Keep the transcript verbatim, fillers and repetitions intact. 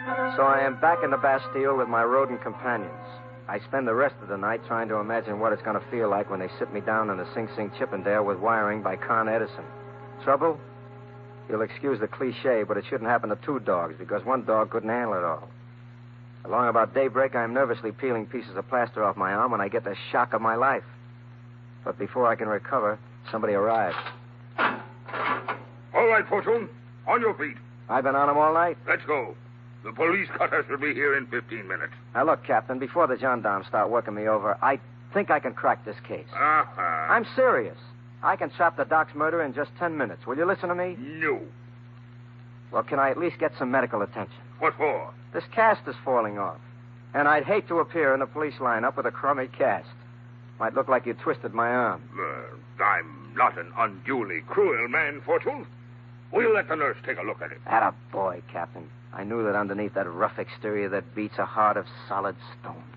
So I am back in the Bastille with my rodent companions. I spend the rest of the night trying to imagine what it's going to feel like when they sit me down in the Sing Sing Chippendale with wiring by Con Edison. Trouble? You'll excuse the cliche, but it shouldn't happen to two dogs because one dog couldn't handle it all. Along about daybreak, I'm nervously peeling pieces of plaster off my arm when I get the shock of my life. But before I can recover, somebody arrives. All right, Fortune. On your feet. I've been on them all night. Let's go. The police cutter should be here in fifteen minutes. Now, look, Captain, before the gendarmes start working me over, I think I can crack this case. Uh-huh. I'm serious. I can trap the Doc's murder in just ten minutes. Will you listen to me? No. Well, can I at least get some medical attention? What for? This cast is falling off. And I'd hate to appear in the police lineup with a crummy cast. Might look like you twisted my arm. Uh, I'm not an unduly cruel man, Fortune. We'll let the nurse take a look at it. Atta boy, Captain. I knew that underneath that rough exterior that beats a heart of solid stone.